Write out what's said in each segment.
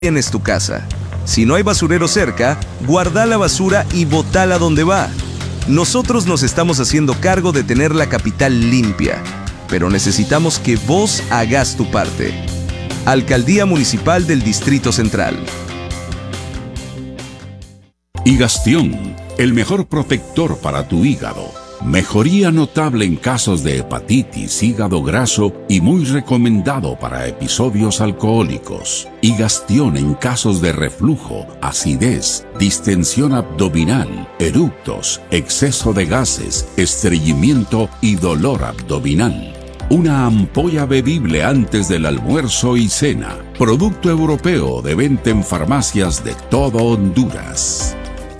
tienes tu casa. Si no hay basurero cerca, guarda la basura y botala donde va. Nosotros nos estamos haciendo cargo de tener la capital limpia, pero necesitamos que vos hagas tu parte. Alcaldía Municipal del Distrito Central. Higastión, el mejor protector para tu hígado. Mejoría notable en casos de hepatitis, hígado graso y muy recomendado para episodios alcohólicos. Higastión en casos de reflujo, acidez, distensión abdominal, eructos, exceso de gases, estreñimiento y dolor abdominal. Una ampolla bebible antes del almuerzo y cena. Producto europeo de venta en farmacias de todo Honduras.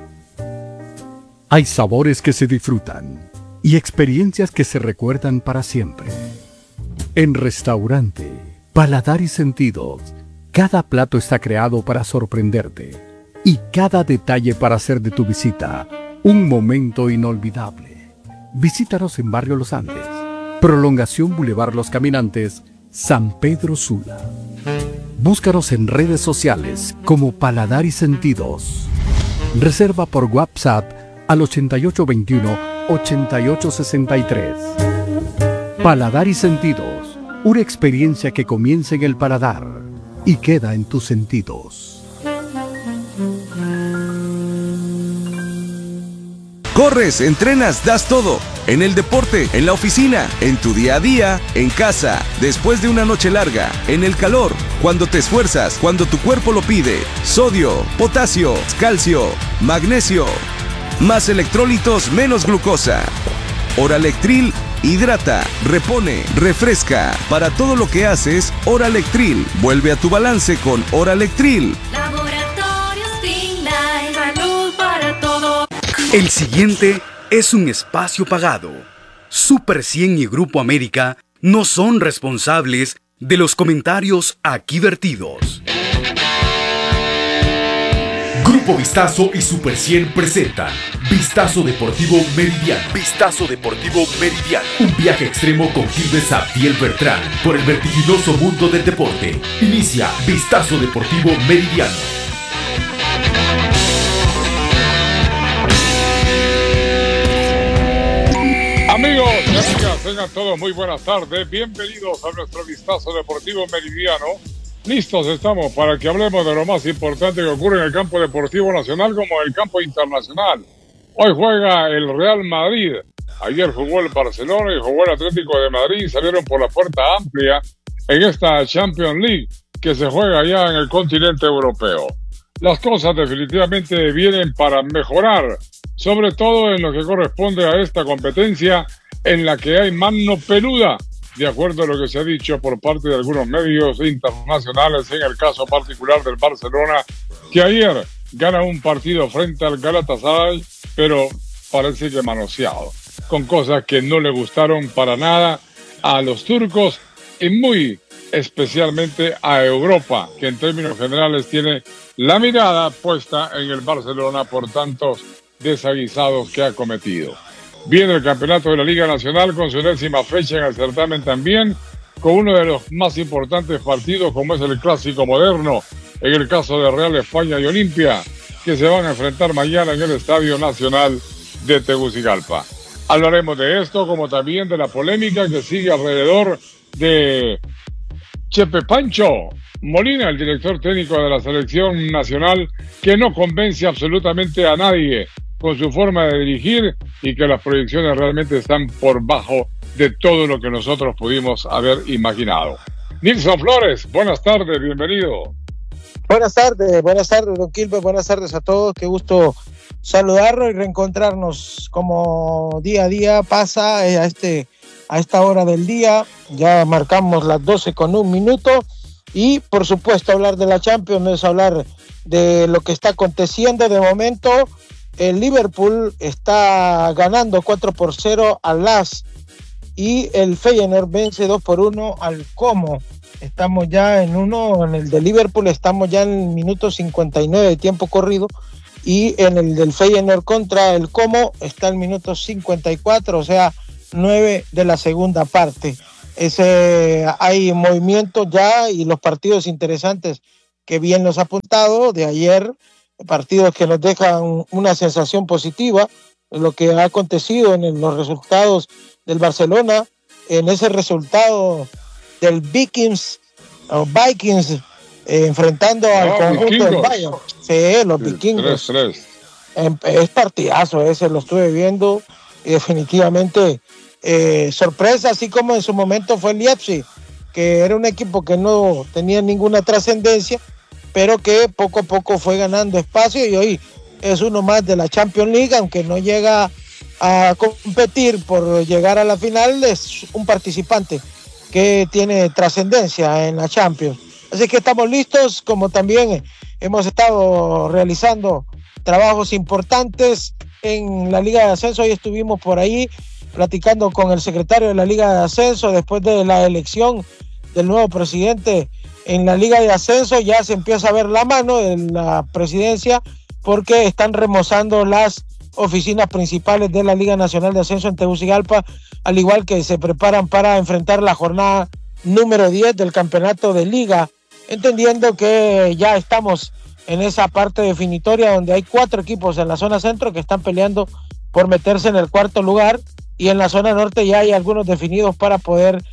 Hay sabores que se disfrutan y experiencias que se recuerdan para siempre. En Restaurante Paladar y Sentidos, cada plato está creado para sorprenderte y cada detalle para hacer de tu visita un momento inolvidable. Visítanos en Barrio Los Andes, Prolongación Boulevard Los Caminantes, San Pedro Sula. Búscanos en redes sociales como Paladar y Sentidos. Reserva por WhatsApp al 8821-8863. Paladar y Sentidos, una experiencia que comienza en el paladar y queda en tus sentidos. Corres, entrenas, das todo. En el deporte, en la oficina, en tu día a día, en casa, después de una noche larga, en el calor, cuando te esfuerzas, cuando tu cuerpo lo pide. Sodio, potasio, calcio, magnesio. Más electrolitos, menos glucosa. Oralectril hidrata, repone, refresca. Para todo lo que haces, Oralectril. Vuelve a tu balance con Oralectril. Laboratorios Finlife, salud para todo. El siguiente es un espacio pagado. Super 100 y Grupo América no son responsables de los comentarios aquí vertidos. Grupo Vistazo y Super 100 presentan Vistazo Deportivo Meridiano. Vistazo Deportivo Meridiano. Un viaje extremo con Gilbert Abdiel Bertrán por el vertiginoso mundo del deporte. Inicia Vistazo Deportivo Meridiano. Amigos y amigas, tengan todos muy buenas tardes. Bienvenidos a nuestro Vistazo Deportivo Meridiano. Listos estamos para que hablemos de lo más importante que ocurre en el campo deportivo nacional como en el campo internacional. Hoy juega el Real Madrid. Ayer jugó el Barcelona y jugó el Atlético de Madrid. Salieron por la puerta amplia en esta Champions League que se juega allá en el continente europeo. Las cosas definitivamente vienen para mejorar, sobre todo en lo que corresponde a esta competencia en la que hay mano peluda, de acuerdo a lo que se ha dicho por parte de algunos medios internacionales, en el caso particular del Barcelona, que ayer gana un partido frente al Galatasaray, pero parece que manoseado, con cosas que no le gustaron para nada a los turcos y muy especialmente a Europa, que en términos generales tiene la mirada puesta en el Barcelona por tantos desaguisados que ha cometido. Viene el campeonato de la Liga Nacional con su 10ª fecha en el certamen también, con uno de los más importantes partidos como es el Clásico Moderno, en el caso de Real España y Olimpia, que se van a enfrentar mañana en el Estadio Nacional de Tegucigalpa. Hablaremos de esto, como también de la polémica que sigue alrededor de Chepe Pancho Molina, el director técnico de la selección nacional, que no convence absolutamente a nadie con su forma de dirigir y que las proyecciones realmente están por bajo de todo lo que nosotros pudimos haber imaginado. Nilson Flores, buenas tardes, bienvenido. Buenas tardes, don Gilbert, buenas tardes a todos, qué gusto saludarlos y reencontrarnos como día a día pasa a esta hora del día. Ya marcamos las 12:01 y por supuesto hablar de la Champions es hablar de lo que está aconteciendo de momento. El Liverpool está ganando 4-0 al LAS y el Feyenoord vence 2-1 al Como. Estamos ya en el de Liverpool estamos ya en el minuto 59 de tiempo corrido y en el del Feyenoord contra el Como está el minuto 54, o sea, 9 de la segunda parte. Hay movimiento ya y los partidos interesantes que bien los ha apuntado de ayer, partidos que nos dejan una sensación positiva, lo que ha acontecido en los resultados del Barcelona, en ese resultado del Vikings enfrentando al conjunto del Bayern. Sí, los vikingos. 3-3. Es partidazo ese, lo estuve viendo y definitivamente sorpresa, así como en su momento fue el Leipzig, que era un equipo que no tenía ninguna trascendencia, pero que poco a poco fue ganando espacio y hoy es uno más de la Champions League, aunque no llega a competir por llegar a la final, es un participante que tiene trascendencia en la Champions. Así que estamos listos, como también hemos estado realizando trabajos importantes en la Liga de Ascenso. Hoy estuvimos por ahí platicando con el secretario de la Liga de Ascenso después de la elección del nuevo presidente en la Liga de Ascenso. Ya se empieza a ver la mano de la presidencia porque están remozando las oficinas principales de la Liga Nacional de Ascenso en Tegucigalpa, al igual que se preparan para enfrentar la jornada número 10 del campeonato de Liga, entendiendo que ya estamos en esa parte definitoria donde hay 4 equipos en la zona centro que están peleando por meterse en el cuarto lugar, y en la zona norte ya hay algunos definidos para poder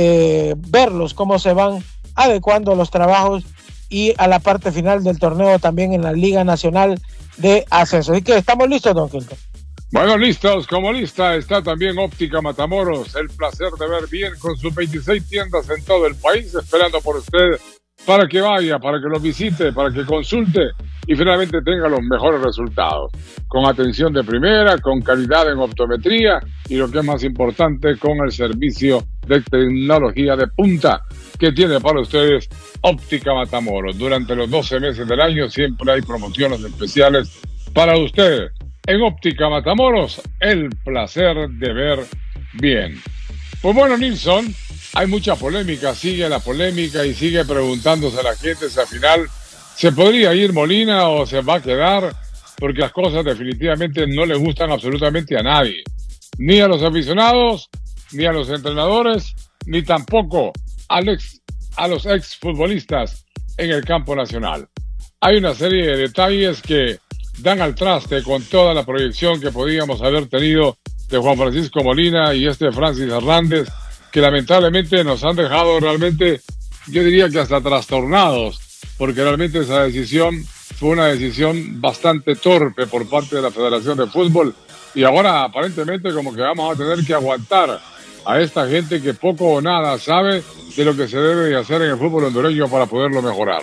verlos cómo se van adecuando los trabajos y a la parte final del torneo también en la Liga Nacional de Ascenso. Así que estamos listos, don Quilto. Bueno, listos, como lista está también Óptica Matamoros, el placer de ver bien, con sus 26 tiendas en todo el país, esperando por usted para que vaya, para que lo visite, para que consulte y finalmente tenga los mejores resultados, con atención de primera, con calidad en optometría y lo que es más importante, con el servicio de tecnología de punta que tiene para ustedes Óptica Matamoros. Durante los 12 meses del año siempre hay promociones especiales para usted. En Óptica Matamoros, el placer de ver bien. Pues bueno, Nilsson, hay mucha polémica, sigue la polémica y sigue preguntándose a la gente si al final se podría ir Molina o se va a quedar, porque las cosas definitivamente no le gustan absolutamente a nadie, ni a los aficionados, ni a los entrenadores, ni tampoco a los exfutbolistas en el campo nacional. Hay una serie de detalles que dan al traste con toda la proyección que podíamos haber tenido de Juan Francisco Molina y Francis Hernández, que lamentablemente nos han dejado realmente, yo diría que hasta trastornados, porque realmente esa decisión fue una decisión bastante torpe por parte de la Federación de Fútbol, y ahora aparentemente como que vamos a tener que aguantar a esta gente que poco o nada sabe de lo que se debe de hacer en el fútbol hondureño para poderlo mejorar.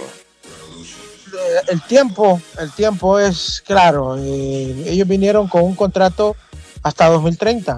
El tiempo es claro. Ellos vinieron con un contrato hasta 2030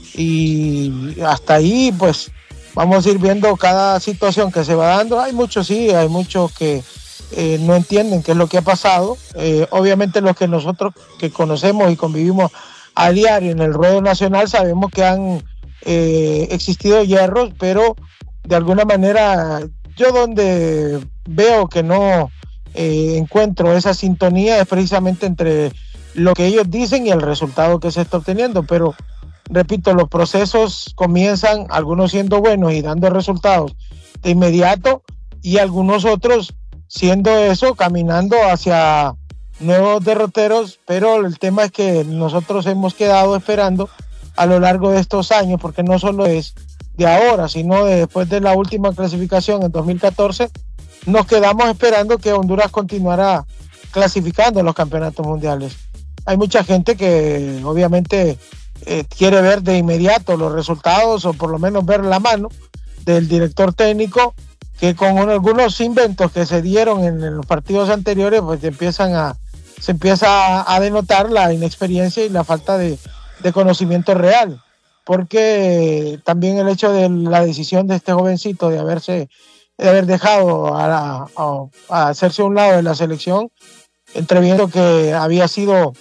y hasta ahí pues vamos a ir viendo cada situación que se va dando. Hay muchos que no entienden qué es lo que ha pasado. Obviamente los que nosotros que conocemos y convivimos a diario en el ruedo nacional sabemos que han existido hierros, pero de alguna manera yo donde veo que no encuentro esa sintonía es precisamente entre lo que ellos dicen y el resultado que se está obteniendo. Pero repito, los procesos comienzan, algunos siendo buenos y dando resultados de inmediato, y algunos otros siendo eso, caminando hacia nuevos derroteros. Pero el tema es que nosotros hemos quedado esperando a lo largo de estos años, porque no solo es de ahora, sino de después de la última clasificación en 2014, nos quedamos esperando que Honduras continuara clasificando en los campeonatos mundiales. Hay mucha gente que obviamente quiere ver de inmediato los resultados, o por lo menos ver la mano del director técnico, que con algunos inventos que se dieron en los partidos anteriores, pues se empieza a denotar la inexperiencia y la falta de conocimiento real, porque también el hecho de la decisión de este jovencito de haber dejado a hacerse a un lado de la selección, entreviendo que había sido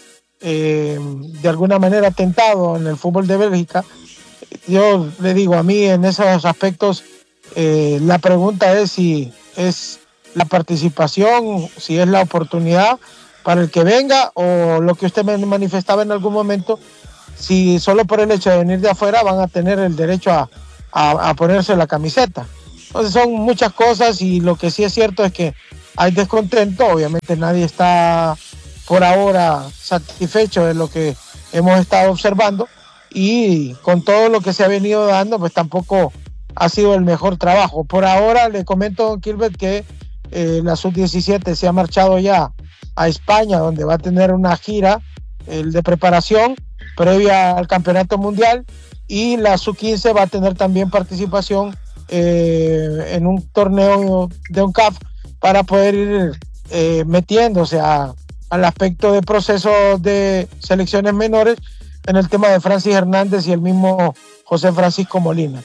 de alguna manera tentado en el fútbol de Bélgica. Yo le digo, a mí en esos aspectos la pregunta es si es la participación, si es la oportunidad para el que venga, o lo que usted me manifestaba en algún momento, si solo por el hecho de venir de afuera van a tener el derecho a ponerse la camiseta. Entonces son muchas cosas, y lo que sí es cierto es que hay descontento, obviamente nadie está por ahora satisfecho de lo que hemos estado observando, y con todo lo que se ha venido dando, pues tampoco ha sido el mejor trabajo. Por ahora le comento, don Gilbert, que la Sub-17 se ha marchado ya a España, donde va a tener una gira de preparación previa al Campeonato Mundial, y la Sub-15 va a tener también participación en un torneo de UNCAF para poder ir metiéndose al aspecto de procesos de selecciones menores en el tema de Francis Hernández y el mismo José Francisco Molina.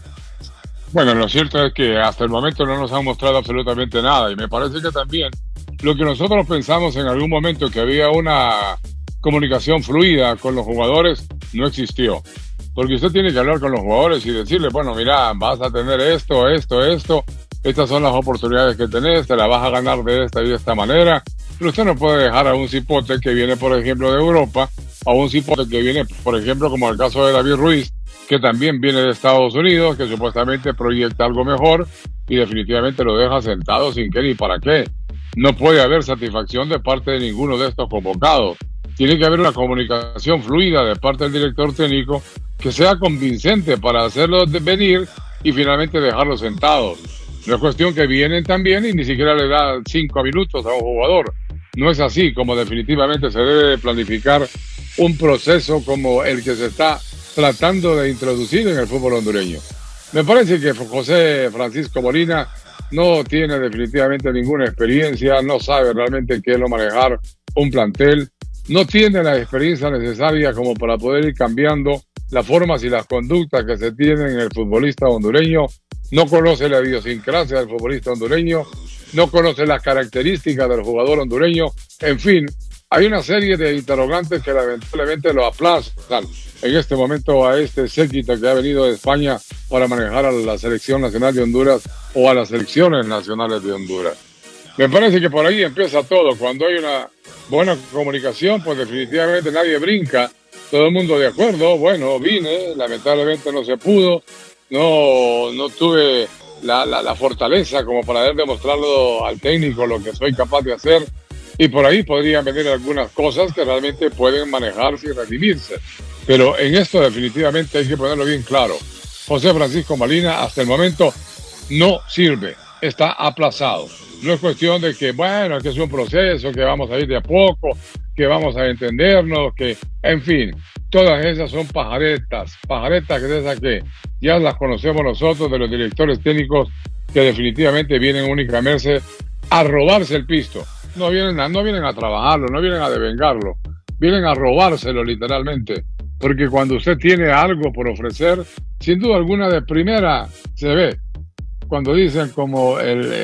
Bueno, lo cierto es que hasta el momento no nos han mostrado absolutamente nada, y me parece que también lo que nosotros pensamos en algún momento, que había una comunicación fluida con los jugadores, no existió. Porque usted tiene que hablar con los jugadores y decirle, bueno, mira, vas a tener esto, estas son las oportunidades que tenés, te las vas a ganar de esta y de esta manera. Pero usted no puede dejar a un cipote que viene, por ejemplo, de Europa, a un cipote que viene, por ejemplo, como el caso de David Ruiz, que también viene de Estados Unidos, que supuestamente proyecta algo mejor, y definitivamente lo deja sentado sin qué ni para qué. No puede haber satisfacción de parte de ninguno de estos convocados. Tiene que haber una comunicación fluida de parte del director técnico que sea convincente para hacerlos venir y finalmente dejarlos sentados. No es cuestión que vienen también y ni siquiera le da 5 minutos a un jugador. No es así como definitivamente se debe planificar un proceso como el que se está tratando de introducir en el fútbol hondureño. Me parece que José Francisco Molina no tiene definitivamente ninguna experiencia, no sabe realmente qué es lo manejar un plantel, no tiene la experiencia necesaria como para poder ir cambiando las formas y las conductas que se tienen en el futbolista hondureño, no conoce la idiosincrasia del futbolista hondureño, no conoce las características del jugador hondureño, en fin, hay una serie de interrogantes que lamentablemente lo aplazan en este momento a este séquito que ha venido de España para manejar a la selección nacional de Honduras o a las selecciones nacionales de Honduras. Me parece que por ahí empieza todo. Cuando hay una buena comunicación, pues definitivamente nadie brinca, todo el mundo de acuerdo. Bueno, vine, lamentablemente no se pudo, no tuve la fortaleza como para haber demostrado al técnico lo que soy capaz de hacer, y por ahí podrían venir algunas cosas que realmente pueden manejarse y redimirse. Pero en esto definitivamente hay que ponerlo bien claro. José Francisco Molina hasta el momento no sirve, está aplazado. No es cuestión de que, bueno, que es un proceso, que vamos a ir de a poco, que vamos a entendernos, que, en fin, todas esas son pajaretas que es esa que ya las conocemos nosotros de los directores técnicos que definitivamente vienen únicamente a robarse el pisto. No vienen a trabajarlo, no vienen a devengarlo, vienen a robárselo literalmente. Porque cuando usted tiene algo por ofrecer, sin duda alguna de primera se ve. Cuando dicen como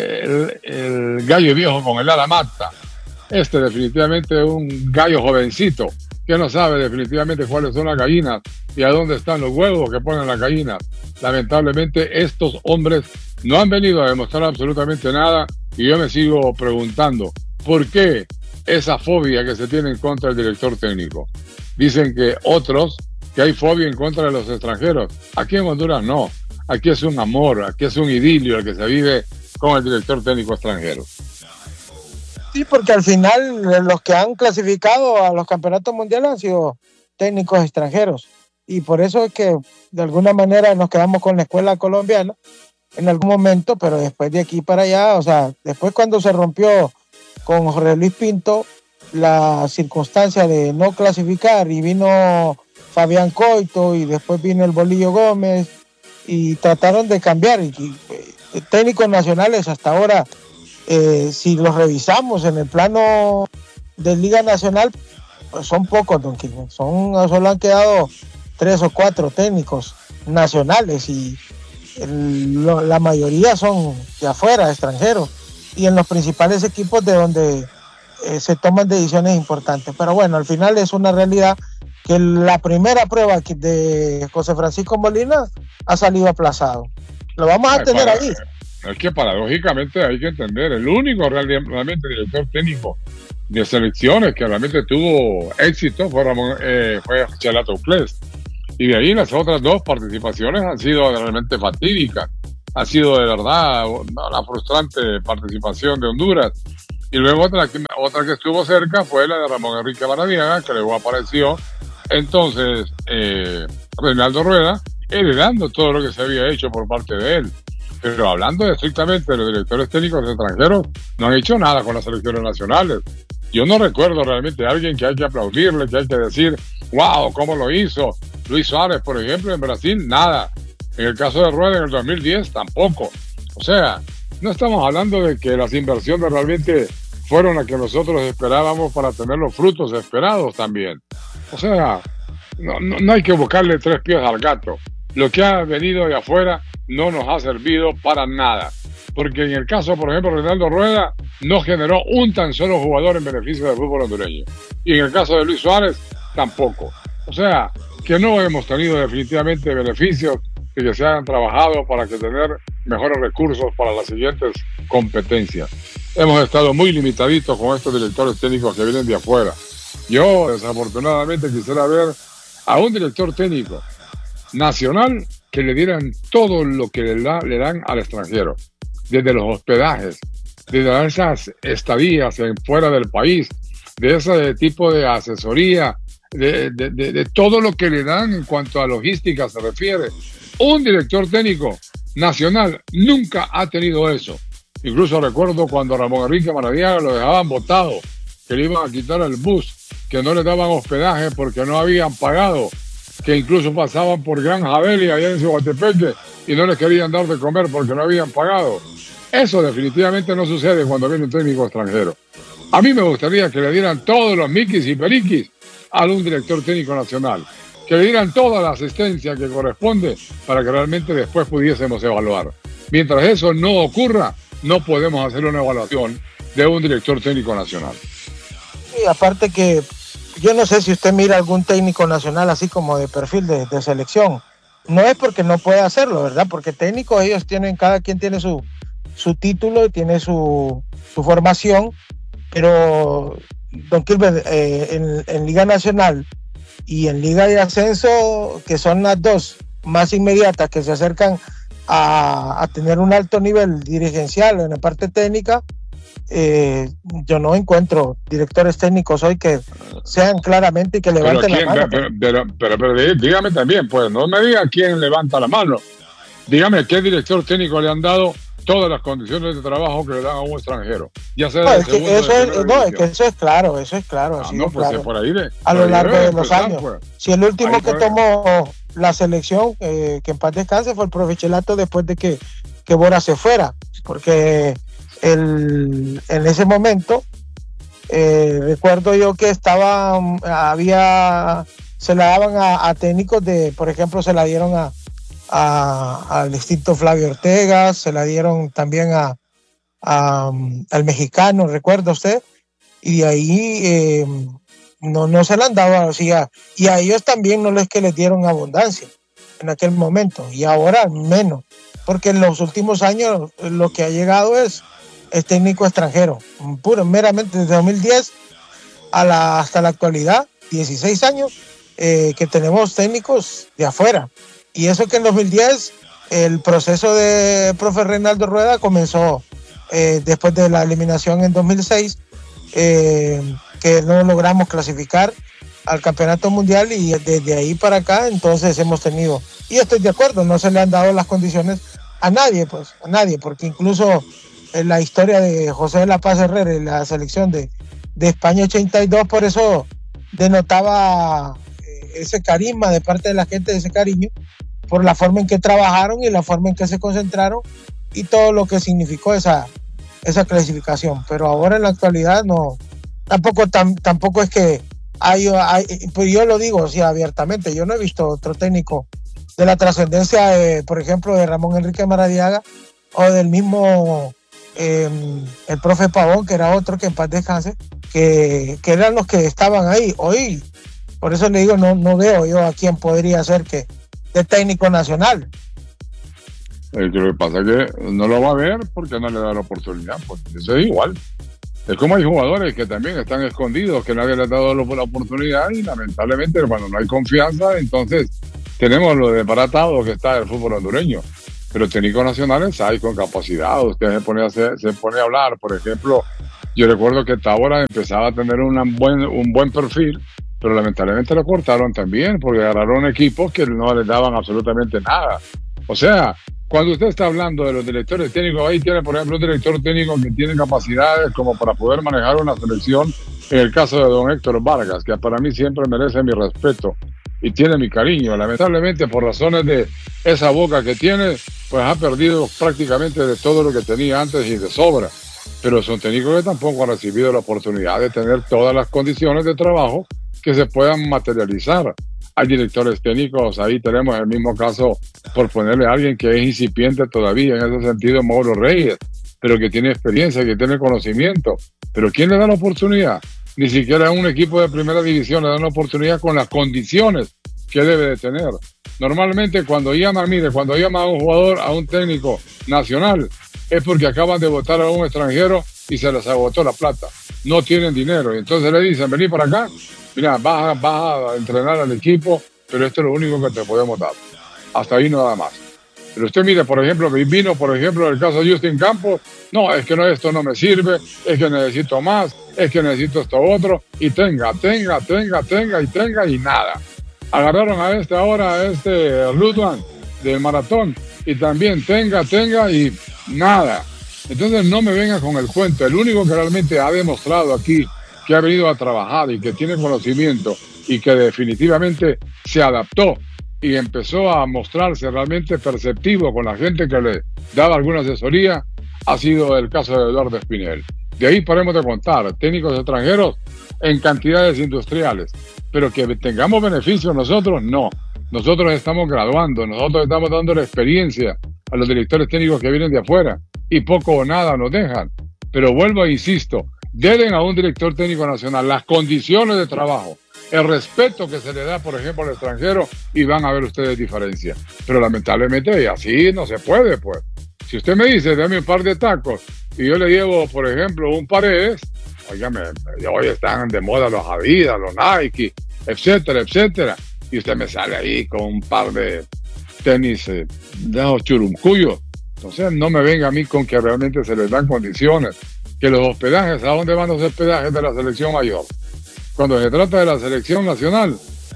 el gallo viejo con el ala mata, definitivamente es un gallo jovencito que no sabe definitivamente cuáles son las gallinas y a dónde están los huevos que ponen las gallinas. Lamentablemente estos hombres no han venido a demostrar absolutamente nada, y yo me sigo preguntando, ¿por qué esa fobia que se tiene en contra del director técnico? Dicen que hay fobia en contra de los extranjeros. Aquí en Honduras no. Aquí es un amor, aquí es un idilio el que se vive con el director técnico extranjero. Sí, porque al final los que han clasificado a los campeonatos mundiales han sido técnicos extranjeros. Y por eso es que de alguna manera nos quedamos con la escuela colombiana en algún momento, pero después de aquí para allá, o sea, después cuando se rompió con Jorge Luis Pinto la circunstancia de no clasificar y vino Fabián Coito y después vino el Bolillo Gómez y trataron de cambiar, y técnicos nacionales hasta ahora, si los revisamos en el plano de Liga Nacional, pues son pocos, don Quijote. Solo han quedado 3 o 4 técnicos nacionales, y la mayoría son de afuera, extranjeros, y en los principales equipos de donde se toman decisiones importantes. Pero bueno, al final es una realidad que la primera prueba de José Francisco Molina ha salido aplazado. Lo vamos a tener ahí. Es que paradójicamente hay que entender, el único realmente director técnico de selecciones que realmente tuvo éxito fue Chelato Uclés. Y de ahí las otras 2 participaciones han sido realmente fatídicas. ha sido de verdad una frustrante participación de Honduras. Y luego otra que estuvo cerca fue la de Ramón Enrique Maradiaga, que luego apareció entonces Reinaldo Rueda, heredando todo lo que se había hecho por parte de él. Pero hablando estrictamente de los directores técnicos extranjeros, no han hecho nada con las selecciones nacionales. Yo no recuerdo realmente a alguien que hay que aplaudirle, que hay que decir, wow, ¿cómo lo hizo? Luis Suárez, por ejemplo, en Brasil, nada. En el caso de Rueda en el 2010, tampoco. O sea, no estamos hablando de que las inversiones realmente fueron las que nosotros esperábamos para tener los frutos esperados también. O sea, no hay que buscarle 3 pies al gato. Lo que ha venido de afuera no nos ha servido para nada. Porque en el caso, por ejemplo, de Reinaldo Rueda, no generó un tan solo jugador en beneficio del fútbol hondureño. Y en el caso de Luis Suárez, tampoco. O sea, que no hemos tenido definitivamente beneficios y que se hayan trabajado para que tener mejores recursos para las siguientes competencias. Hemos estado muy limitaditos con estos directores técnicos que vienen de afuera. Yo, desafortunadamente, quisiera ver a un director técnico nacional que le dieran todo lo que le dan al extranjero, desde los hospedajes, desde esas estadías fuera del país, de ese tipo de asesoría, de todo lo que le dan en cuanto a logística se refiere. Un director técnico nacional nunca ha tenido eso. Incluso recuerdo cuando a Ramón Enrique Maradiaga lo dejaban botado, que le iban a quitar el bus, que no le daban hospedaje porque no habían pagado, que incluso pasaban por Gran Javelia allá en Cihuatepeque y no les querían dar de comer porque no habían pagado. Eso definitivamente no sucede cuando viene un técnico extranjero. A mí me gustaría que le dieran todos los miquis y periquis a un director técnico nacional, que le dieran toda la asistencia que corresponde para que realmente después pudiésemos evaluar. Mientras eso no ocurra, no podemos hacer una evaluación de un director técnico nacional. Y aparte que yo no sé si usted mira algún técnico nacional así como de perfil de selección. No es porque no pueda hacerlo, ¿verdad? Porque técnicos ellos tienen, cada quien tiene su título y tiene su formación, pero don Gilbert, en Liga Nacional y en Liga de Ascenso, que son las dos más inmediatas que se acercan a tener un alto nivel dirigencial en la parte técnica, yo no encuentro directores técnicos hoy que sean claramente y que levanten la mano. Pero dígame también, pues, no me diga quién levanta la mano. Dígame qué director técnico le han dado todas las condiciones de trabajo que le dan a un extranjero. Ya sea es que eso es claro. No, pues claro. Por ahí a lo largo de los años. Pues. Si el último que tomó la selección, que en paz descanse, fue el profe Chelato después de que Bora se fuera, porque en ese momento recuerdo yo que se la daban a técnicos por ejemplo, se la dieron al distinto Flavio Ortega, se la dieron también al mexicano, recuerda usted, y de ahí no se la han dado así, y a ellos también no es que les dieron abundancia en aquel momento, y ahora menos, porque en los últimos años lo que ha llegado es técnico extranjero, meramente desde 2010 hasta la actualidad, 16 años que tenemos técnicos de afuera. Y eso que en 2010 el proceso de profe Reinaldo Rueda comenzó después de la eliminación en 2006, que no logramos clasificar al campeonato mundial, y desde ahí para acá entonces hemos tenido, y estoy de acuerdo, no se le han dado las condiciones a nadie, porque incluso en la historia de José de la Paz Herrera en la selección de España 82, por eso denotaba ese carisma de parte de la gente, ese cariño, por la forma en que trabajaron y la forma en que se concentraron y todo lo que significó esa clasificación. Pero ahora en la actualidad no, tampoco es que pues yo lo digo así abiertamente, yo no he visto otro técnico de la trascendencia, por ejemplo, de Ramón Enrique Maradiaga o del mismo el profe Pavón, que era otro que en paz descanse, que eran los que estaban ahí. Hoy, por eso le digo, no veo yo a quién podría ser que de técnico nacional. Lo que pasa es que no lo va a ver porque no le da la oportunidad, pues eso es igual. Es como hay jugadores que también están escondidos, que nadie les ha dado la oportunidad, y lamentablemente cuando no hay confianza, entonces tenemos lo desbaratado que está el fútbol hondureño. pero técnicos nacionales hay con capacidad. Usted se pone a hablar, por ejemplo, yo recuerdo que Tábora empezaba a tener un buen perfil, pero lamentablemente lo cortaron también porque agarraron equipos que no les daban absolutamente nada. O sea, cuando usted está hablando de los directores técnicos, ahí tiene, por ejemplo, un director técnico que tiene capacidades como para poder manejar una selección, en el caso de don Héctor Vargas, que para mí siempre merece mi respeto y tiene mi cariño. Lamentablemente, por razones de esa boca que tiene, pues ha perdido prácticamente de todo lo que tenía antes y de sobra. Pero son técnicos que tampoco han recibido la oportunidad de tener todas las condiciones de trabajo que se puedan materializar. Hay directores técnicos, ahí tenemos el mismo caso, por ponerle a alguien que es incipiente todavía, en ese sentido, Mauro Reyes, pero que tiene experiencia, que tiene conocimiento. Pero ¿quién le da la oportunidad? Ni siquiera un equipo de primera división le dan la oportunidad con las condiciones que debe de tener. Normalmente cuando llama a un jugador, a un técnico nacional, es porque acaban de votar a un extranjero y se les agotó la plata. No tienen dinero. Y entonces le dicen, vení para acá, mira, vas a entrenar al equipo, pero esto es lo único que te podemos dar. Hasta ahí nada más. Pero usted mire, por ejemplo, vino, por ejemplo, el caso de Justin Campos. No, es que no, esto no me sirve, es que necesito más, es que necesito esto otro. Y tenga y nada. Agarraron a Ludwig del maratón y también tenga y nada. Entonces no me venga con el cuento. El único que realmente ha demostrado aquí que ha venido a trabajar y que tiene conocimiento y que definitivamente se adaptó y empezó a mostrarse realmente perceptivo con la gente que le daba alguna asesoría, ha sido el caso de Eduardo Espinel. De ahí podemos de contar técnicos extranjeros en cantidades industriales, pero que tengamos beneficios nosotros, no. Nosotros estamos graduando, nosotros estamos dando la experiencia a los directores técnicos que vienen de afuera y poco o nada nos dejan. Pero vuelvo e insisto, den a un director técnico nacional las condiciones de trabajo, el respeto que se le da, por ejemplo, al extranjero, y van a ver ustedes diferencia. Pero lamentablemente así no se puede, pues. Si usted me dice, dame un par de tacos, y yo le llevo, por ejemplo, un Paredes, óigame, hoy están de moda los Adidas, los Nike, etcétera, y usted me sale ahí con un par de tenis de esos churumcuyos. Entonces no me venga a mí con que realmente se les dan condiciones, que los hospedajes, ¿a dónde van los hospedajes de la selección mayor? Cuando se trata de la selección nacional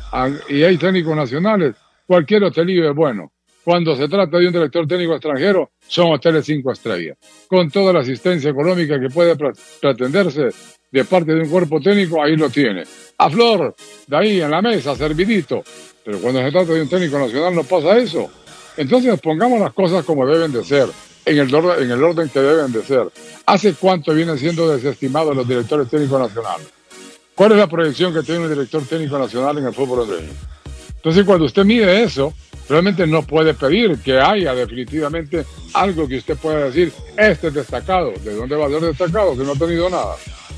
y hay técnicos nacionales, cualquier hotelillo es bueno. Cuando se trata de un director técnico extranjero, son hoteles 5 estrellas, con toda la asistencia económica que puede pretenderse de parte de un cuerpo técnico, ahí lo tiene. A flor, de ahí en la mesa, servidito. Pero cuando se trata de un técnico nacional no pasa eso. Entonces pongamos las cosas como deben de ser, en el orden que deben de ser. ¿Hace cuánto vienen siendo desestimados los directores técnicos nacionales? ¿Cuál es la proyección que tiene un director técnico nacional en el fútbol hondureño? Entonces, cuando usted mide eso, realmente no puede pedir que haya definitivamente algo que usted pueda decir, este es destacado. ¿De dónde va a ser destacado si no ha tenido nada?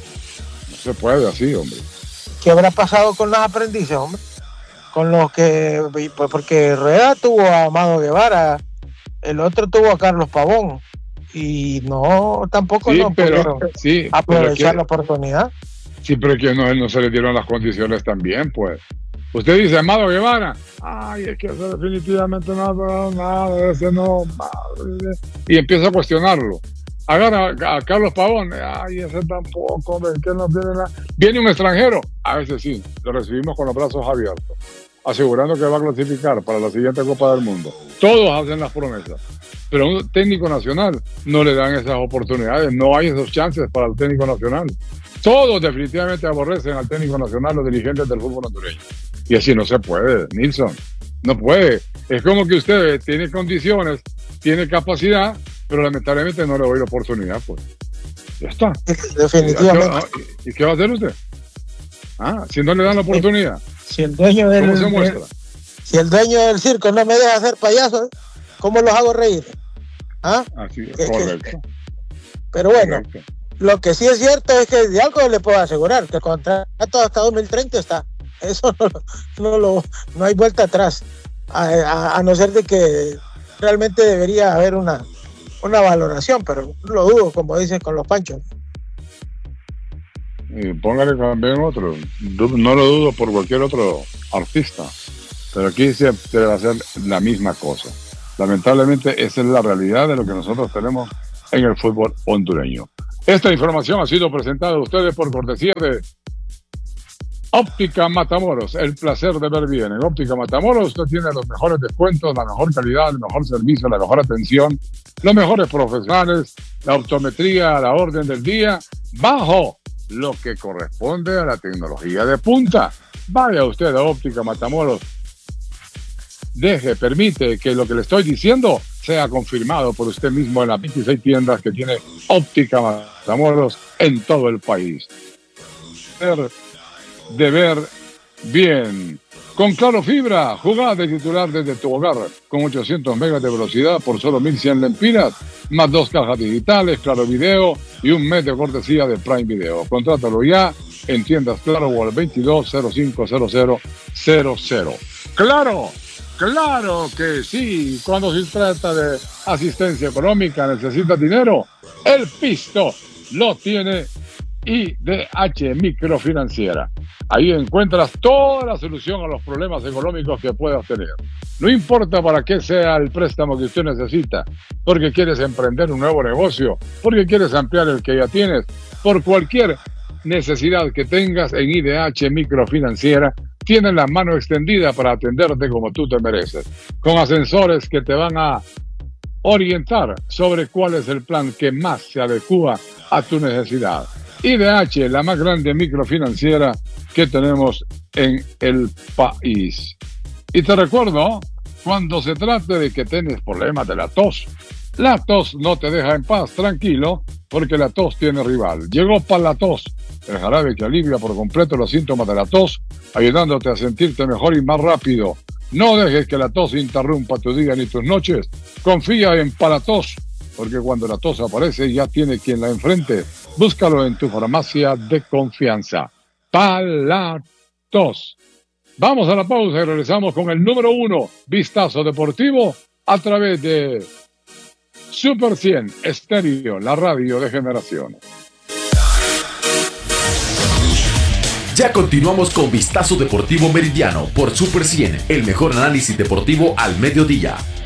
No se puede así, hombre. ¿Qué habrá pasado con los aprendices, hombre? Con los que, pues porque Rueda tuvo a Amado Guevara, el otro tuvo a Carlos Pavón, y no, tampoco sí, no pudieron aprovechar la oportunidad. Sí, pero que no se le dieron las condiciones también, pues. Usted dice, Amado Guevara, ay, es que eso definitivamente nada, ese no, madre. Y empieza a cuestionarlo. Agarra a Carlos Pavón, ay, ese tampoco, que no tiene nada. Viene un extranjero, a veces sí, lo recibimos con los brazos abiertos, asegurando que va a clasificar para la siguiente Copa del Mundo. Todos hacen las promesas, pero a un técnico nacional no le dan esas oportunidades, no hay esos chances para el técnico nacional. Todos definitivamente aborrecen al técnico nacional, los dirigentes del fútbol hondureño. Y así no se puede, Nilsson. No puede. Es como que usted tiene condiciones, tiene capacidad, pero lamentablemente no le doy la oportunidad, pues. Ya está. Definitivamente. ¿Y qué va a hacer usted? Si no le dan la oportunidad. Si el dueño ¿Cómo se muestra? Si el dueño del circo no me deja hacer payaso, ¿cómo los hago reír? Así es, correcto. Pero bueno, correcto. Lo que sí es cierto es que de algo le puedo asegurar, que el contrato hasta 2030 está. Eso no hay vuelta atrás, a no ser de que realmente debería haber una valoración, pero lo dudo, como dicen con los Panchos. Y póngale también otro, no lo dudo por cualquier otro artista, pero aquí se debe hacer la misma cosa. Lamentablemente esa es la realidad de lo que nosotros tenemos en el fútbol hondureño. Esta información ha sido presentada a ustedes por cortesía de Óptica Matamoros, el placer de ver bien. En Óptica Matamoros usted tiene los mejores descuentos, la mejor calidad, el mejor servicio, la mejor atención, los mejores profesionales, la optometría a la orden del día, bajo lo que corresponde a la tecnología de punta. Vaya usted a Óptica Matamoros. Permite que lo que le estoy diciendo sea confirmado por usted mismo en las 26 tiendas que tiene Óptica Matamoros en todo el país. De ver bien. Con Claro Fibra, jugá de titular desde tu hogar con 800 megas de velocidad por solo 1.100 lempiras, más 2 cajas digitales, Claro Video y un mes de cortesía de Prime Video. Contrátalo ya en tiendas Claro o al 22050000. ¡Claro! ¡Claro que sí! Cuando se trata de asistencia económica, necesitas dinero, el pisto lo tiene IDH Microfinanciera. Ahí encuentras toda la solución a los problemas económicos que puedas tener. No importa para qué sea el préstamo que usted necesita, porque quieres emprender un nuevo negocio, porque quieres ampliar el que ya tienes, por cualquier necesidad que tengas, en IDH Microfinanciera tienen la mano extendida para atenderte como tú te mereces, con asesores que te van a orientar sobre cuál es el plan que más se adecua a tu necesidad. IDH, la más grande microfinanciera que tenemos en el país. Y te recuerdo, cuando se trate de que tienes problemas de la tos no te deja en paz, tranquilo, porque la tos tiene rival. Llegó Palatos, el jarabe que alivia por completo los síntomas de la tos, ayudándote a sentirte mejor y más rápido. No dejes que la tos interrumpa tu día ni tus noches. Confía en Palatos, porque cuando la tos aparece ya tiene quien la enfrente. Búscalo en tu farmacia de confianza. Palatos. Vamos a la pausa y regresamos con el número 1, Vistazo Deportivo, a través de Super 100 Estéreo, la radio de generaciones. Ya continuamos con Vistazo Deportivo Meridiano por Super 100, el mejor análisis deportivo al mediodía.